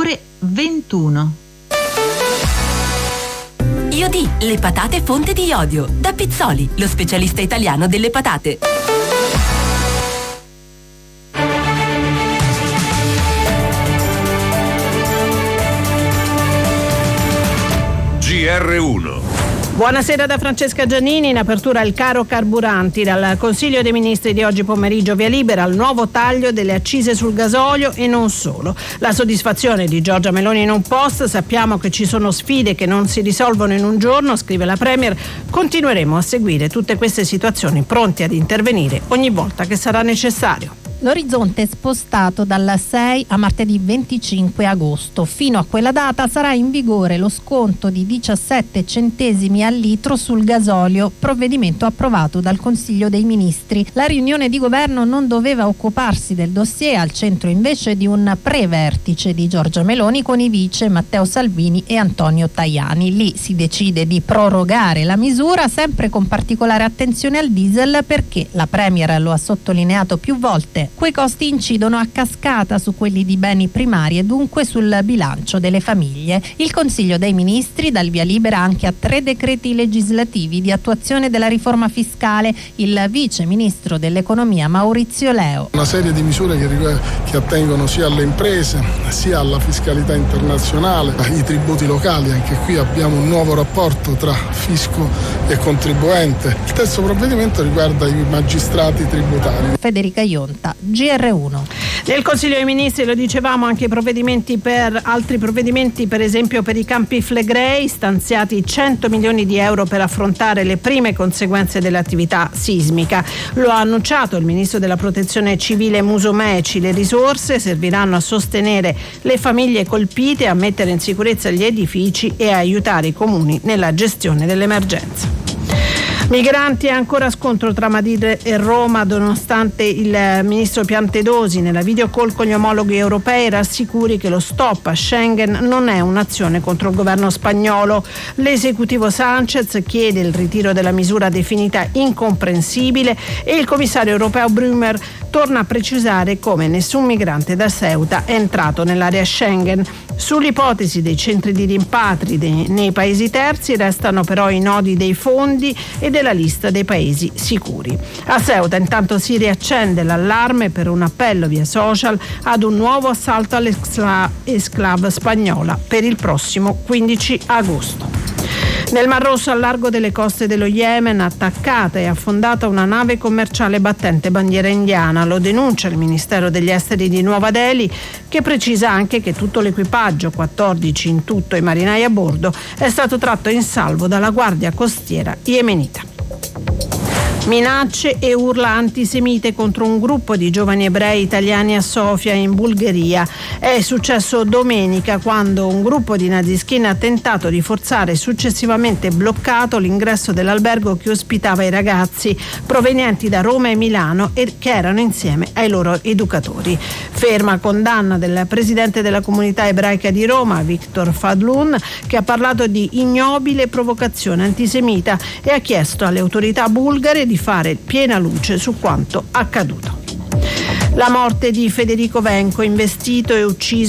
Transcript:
ore 21. Iodì, le patate fonte di iodio. Da Pizzoli, lo specialista italiano delle patate. GR1. Buonasera da Francesca Giannini. In apertura il caro carburanti. Dal Consiglio dei Ministri di oggi pomeriggio via libera al nuovo taglio delle accise sul gasolio e non solo. La soddisfazione di Giorgia Meloni in un post: sappiamo che ci sono sfide che non si risolvono in un giorno, scrive la Premier. Continueremo a seguire tutte queste situazioni, pronti ad intervenire ogni volta che sarà necessario. L'orizzonte è spostato dal 6 a martedì 25 agosto. Fino a quella data sarà in vigore lo sconto di 17 centesimi al litro sul gasolio, provvedimento approvato dal Consiglio dei Ministri. La riunione di governo non doveva occuparsi del dossier, al centro invece di un pre-vertice di Giorgia Meloni con i vice Matteo Salvini e Antonio Tajani. Lì si decide di prorogare la misura, sempre con particolare attenzione al diesel, perché la Premier lo ha sottolineato più volte. Quei costi incidono a cascata su quelli di beni primari e dunque sul bilancio delle famiglie. Il Consiglio dei Ministri dà il via libera anche a 3 decreti legislativi di attuazione della riforma fiscale. Il vice ministro dell'economia Maurizio Leo. Una serie di misure che attengono sia alle imprese sia alla fiscalità internazionale, ai tributi locali. Anche qui abbiamo un nuovo rapporto tra fisco e contribuente. Il terzo provvedimento riguarda i magistrati tributari. Federica Ionta, GR1. Nel Consiglio dei Ministri, lo dicevamo, anche altri provvedimenti, per esempio per i Campi Flegrei, stanziati 100 milioni di euro per affrontare le prime conseguenze dell'attività sismica. Lo ha annunciato il ministro della Protezione Civile Musumeci. Le risorse serviranno a sostenere le famiglie colpite, a mettere in sicurezza gli edifici e a aiutare i comuni nella gestione dell'emergenza. Migranti, ancora scontro tra Madrid e Roma, nonostante il ministro Piantedosi nella video call con gli omologhi europei rassicuri che lo stop a Schengen non è un'azione contro il governo spagnolo. L'esecutivo Sánchez chiede il ritiro della misura definita incomprensibile e il commissario europeo Brümmer torna a precisare come nessun migrante da Ceuta è entrato nell'area Schengen. Sull'ipotesi dei centri di rimpatri nei paesi terzi restano però i nodi dei fondi e della lista dei paesi sicuri. A Ceuta intanto si l'allarme per un appello via social ad un nuovo assalto all'esclave spagnola per il prossimo 15 agosto. Nel Mar Rosso, al largo delle coste dello Yemen, attaccata e affondata una nave commerciale battente bandiera indiana. Lo denuncia il Ministero degli Esteri di Nuova Delhi, che precisa anche che tutto l'equipaggio, 14 in tutto, e i marinai a bordo, è stato tratto in salvo dalla Guardia Costiera yemenita. Minacce e urla antisemite contro un gruppo di giovani ebrei italiani a Sofia, in Bulgaria. È successo domenica, quando un gruppo di nazischini ha tentato di forzare e successivamente bloccato l'ingresso dell'albergo che ospitava i ragazzi provenienti da Roma e Milano e che erano insieme ai loro educatori. Ferma condanna del presidente della comunità ebraica di Roma, Victor Fadlun, che ha parlato di ignobile provocazione antisemita e ha chiesto alle autorità bulgare di fare piena luce su quanto accaduto. La morte di Federico Venco, investito e ucciso